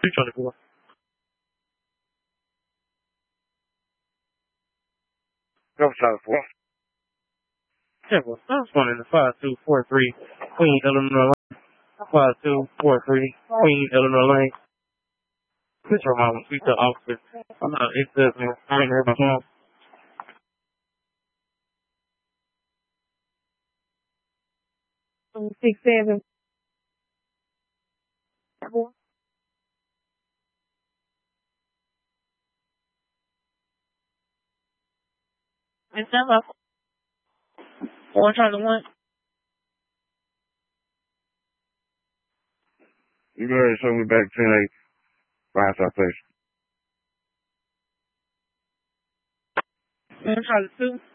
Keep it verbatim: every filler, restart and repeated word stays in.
two twenty-four. Go for Charlie four. Temple, I was running the five two four three, Queen, Illinois Lane. five two four three, Queen, Illinois Lane. This is my one, speak to officer. I'm not, it says, man, I ain't heard my phone. Six seven. It's seven. Four Charlie one. You go ahead and show me back ten eight. Five South Station. One Charlie two.